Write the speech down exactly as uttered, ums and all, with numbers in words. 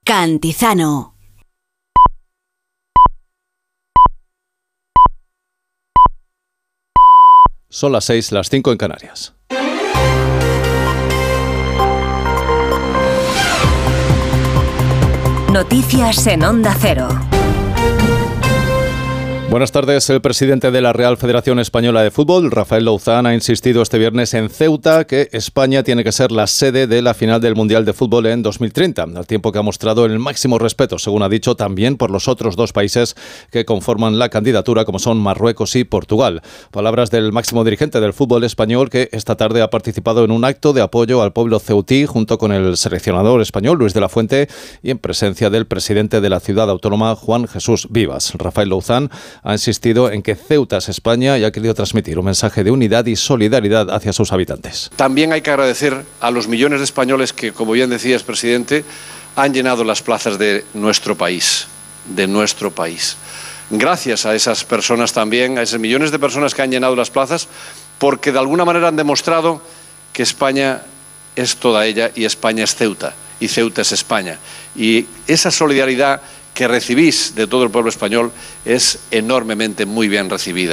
Cantizano. Son las seis, las cinco en Canarias. Noticias en Onda Cero. Buenas tardes. El presidente de la Real Federación Española de Fútbol, Rafael Louzán, ha insistido este viernes en Ceuta que España tiene que ser la sede de la final del Mundial de Fútbol en dos mil treinta, al tiempo que ha mostrado el máximo respeto, según ha dicho, también por los otros dos países que conforman la candidatura, como son Marruecos y Portugal. Palabras del máximo dirigente del fútbol español, que esta tarde ha participado en un acto de apoyo al pueblo ceutí junto con el seleccionador español, Luis de la Fuente, y en presencia del presidente de la ciudad autónoma, Juan Jesús Vivas. Rafael Louzán ha insistido en que Ceuta es España y ha querido transmitir un mensaje de unidad y solidaridad hacia sus habitantes. También hay que agradecer a los millones de españoles que, como bien decías, presidente, han llenado las plazas de nuestro país, de nuestro país. Gracias a esas personas también, a esos millones de personas que han llenado las plazas, porque de alguna manera han demostrado que España es toda ella y España es Ceuta, y Ceuta es España. Y esa solidaridad que recibís de todo el pueblo español es enormemente muy bien recibida.